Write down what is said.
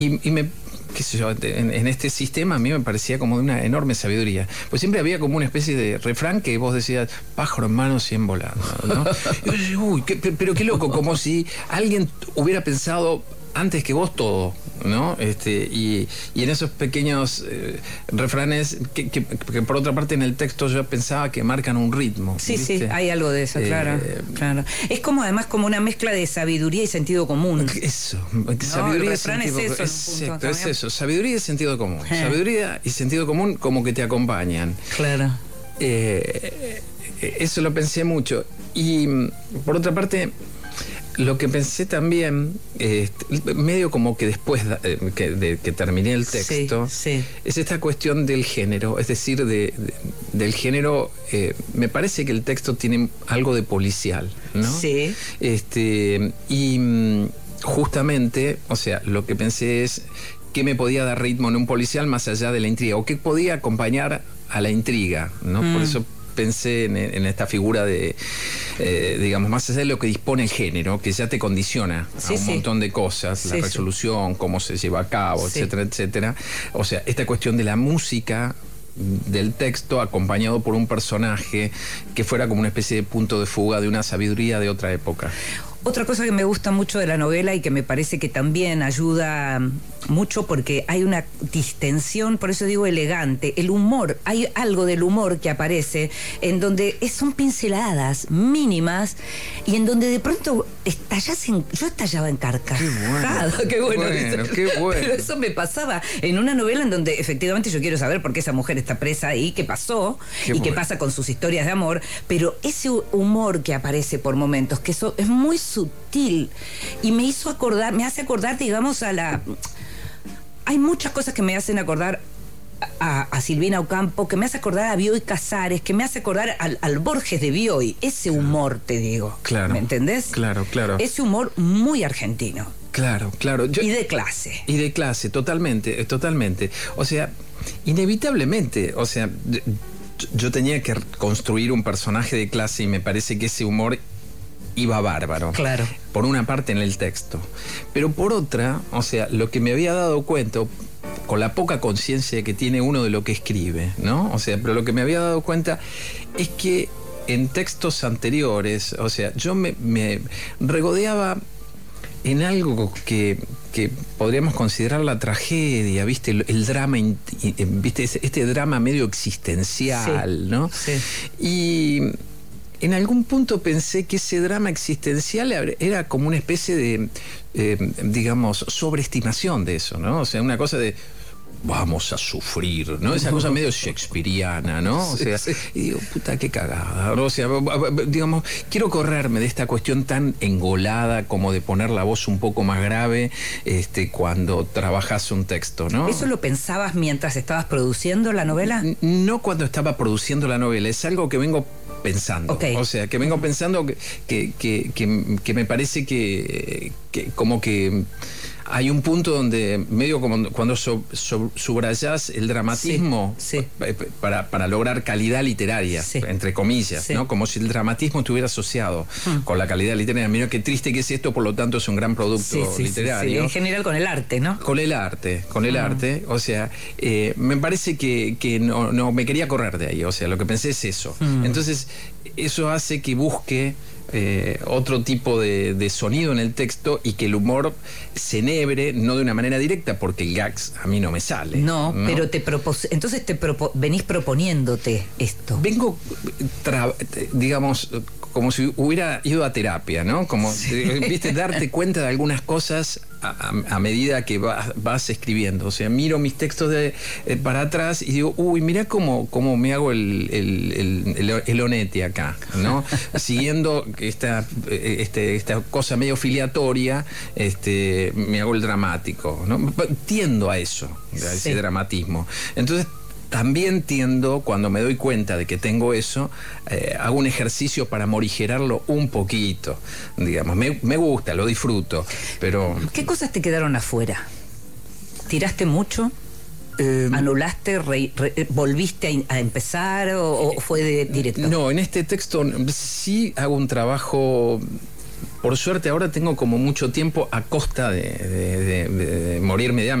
y me, qué sé yo, en este sistema a mí me parecía como de una enorme sabiduría. Pues siempre había como una especie de refrán que vos decías, pájaro en mano, 100 volando, ¿no? Y yo decía, uy, pero qué loco, como si alguien hubiera pensado antes que vos todo, ¿no? Y en esos pequeños refranes que por otra parte en el texto yo pensaba que marcan un ritmo. Sí, ¿viste? sí, hay algo de eso, claro. Es como además como una mezcla de sabiduría y sentido común. Eso, ¿no? sabiduría El refrán es eso. Exacto, es eso, sabiduría y sentido común. Sabiduría y sentido común como que te acompañan. Claro. Eso lo pensé mucho. Y por otra parte, lo que pensé también, medio como que después de que terminé el texto, sí. Es esta cuestión del género, es decir, del género. Me parece que el texto tiene algo de policial, ¿no? Sí. Y justamente, o sea, lo que pensé es qué me podía dar ritmo en un policial más allá de la intriga, o qué podía acompañar a la intriga, ¿no? Por eso pensé en esta figura de, digamos, más allá de lo que dispone el género, que ya te condiciona a un montón de cosas, la resolución, cómo se lleva a cabo, etcétera, etcétera. O sea, esta cuestión de la música del texto acompañado por un personaje que fuera como una especie de punto de fuga de una sabiduría de otra época. Otra cosa que me gusta mucho de la novela y que me parece que también ayuda mucho porque hay una distensión, por eso digo elegante, el humor, hay algo del humor que aparece en donde son pinceladas mínimas y en donde de pronto yo estallaba en carcajadas. Qué bueno. Pero eso me pasaba en una novela en donde efectivamente yo quiero saber por qué esa mujer está presa ahí, qué pasó qué pasa con sus historias de amor, pero ese humor que aparece por momentos, que eso es muy sutil y me hace acordar, digamos, hay muchas cosas que me hacen acordar a Silvina Ocampo, que me hace acordar a Bioy Casares, que me hace acordar al Borges de Bioy, ese humor, te digo. Claro. ¿Me entendés? Claro. Ese humor muy argentino. Claro. Y de clase. Y de clase, totalmente. O sea, inevitablemente, o sea, yo tenía que construir un personaje de clase y me parece que ese humor iba bárbaro. Claro. Por una parte en el texto. Pero por otra, o sea, lo que me había dado cuenta, con la poca conciencia que tiene uno de lo que escribe, ¿no? O sea, pero lo que me había dado cuenta es que en textos anteriores, o sea, yo me regodeaba en algo que podríamos considerar la tragedia, ¿viste? El drama, ¿viste? Este drama medio existencial, ¿no? Sí. Y en algún punto pensé que ese drama existencial era como una especie de, digamos, sobreestimación de eso, ¿no? O sea, una cosa de vamos a sufrir, ¿no? Esa cosa medio shakespeariana, ¿no? O sea, y digo, puta, qué cagada. O sea, digamos, quiero correrme de esta cuestión tan engolada como de poner la voz un poco más grave cuando trabajas un texto, ¿no? ¿Eso lo pensabas mientras estabas produciendo la novela? No cuando estaba produciendo la novela, es algo que vengo pensando. Okay. O sea, que vengo pensando que me parece que como que hay un punto donde medio como cuando subrayás el dramatismo para lograr calidad literaria, entre comillas, ¿no? Como si el dramatismo estuviera asociado con la calidad literaria. Mira qué triste que es esto, por lo tanto es un gran producto literario. Sí. En general con el arte, ¿no? Con el arte. O sea, me parece que no me quería correr de ahí. O sea, lo que pensé es eso. Entonces, eso hace que busque otro tipo de sonido en el texto y que el humor se enhebre, no de una manera directa, porque el gags a mí no me sale. No, pero entonces venís proponiéndote esto. Vengo, digamos, como si hubiera ido a terapia, ¿no? Como, viste, darte cuenta de algunas cosas a medida que vas escribiendo. O sea, miro mis textos para atrás y digo, uy, mirá cómo me hago el onete acá, ¿no? Siguiendo esta cosa medio filiatoria, me hago el dramático, ¿no? Tiendo a eso, a ese dramatismo. Entonces, también tiendo, cuando me doy cuenta de que tengo eso, hago un ejercicio para morigerarlo un poquito, digamos. Me gusta, lo disfruto, pero... ¿Qué cosas te quedaron afuera? ¿Tiraste mucho? ¿Anulaste? ¿Volviste a empezar? ¿O fue de directo? No, en este texto sí hago un trabajo por suerte ahora tengo como mucho tiempo a costa de morirme de hambre.